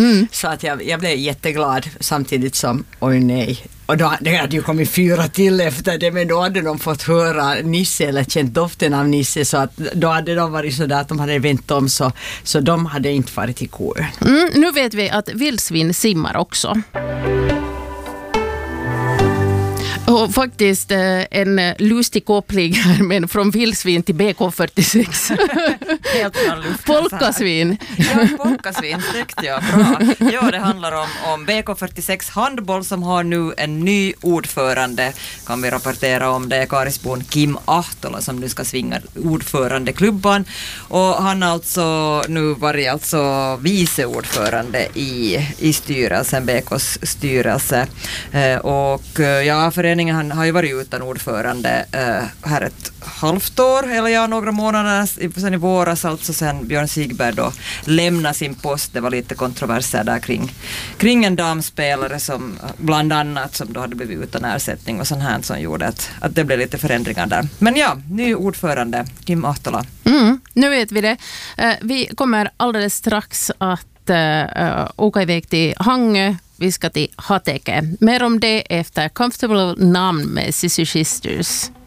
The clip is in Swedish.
Så att jag blev jätteglad samtidigt som, oj nej. Och då, det hade ju kommit 4 till efter det, men då hade de fått höra Nisse eller känt doften av Nisse, så att då hade de varit så där att de hade vänt om, så de hade inte varit till Koön. Nu vet vi att vildsvin simmar också. Och faktiskt en lustig koppling här, men från vildsvin till BK46. Polkasvin. Ja, polkasvin, snyggt, ja, bra. Ja, det handlar om BK46 handboll som har nu en ny ordförande, kan vi rapportera om. Det är Karisbon Kim Ahtola som nu ska svinga ordförandeklubban, och han har alltså nu varit vice ordförande i styrelsen, BKs styrelse, och ja, föreningen han har ju varit utan ordförande här ett halvt år, eller några månader sen i våras, alltså sen Björn Sigberg då lämnade sin post. Det var lite kontroverser där kring en damspelare som bland annat som då hade blivit utan ersättning och sånt här, som gjorde att det blev lite förändringar där. Men ja, ny ordförande Kim Ahtola. Nu vet vi det. Vi kommer alldeles strax att åka iväg till Hangö. Vi ska till Hateke. Mer om det efter Comfortable namn med Sissy Sisters.